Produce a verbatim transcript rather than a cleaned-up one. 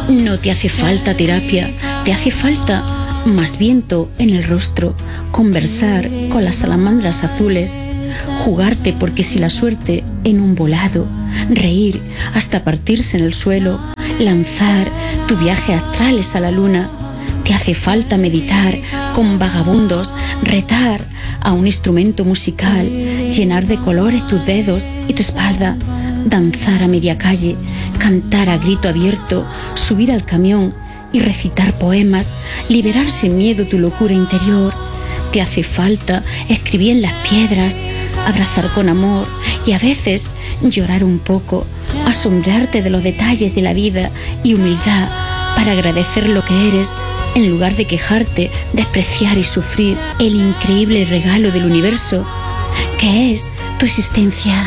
No te hace falta terapia, te hace falta más viento en el rostro, conversar con las salamandras azules, jugarte porque si la suerte en un volado, reír hasta partirse en el suelo, lanzar tu viaje astrales a la luna. Te hace falta meditar con vagabundos, retar a un instrumento musical, llenar de colores tus dedos y tu espalda, danzar a media calle, cantar a grito abierto, subir al camión y recitar poemas, liberar sin miedo tu locura interior. Te hace falta escribir en las piedras, abrazar con amor y a veces llorar un poco, asombrarte de los detalles de la vida y humildad para agradecer lo que eres en lugar de quejarte, despreciar y sufrir el increíble regalo del universo que es tu existencia.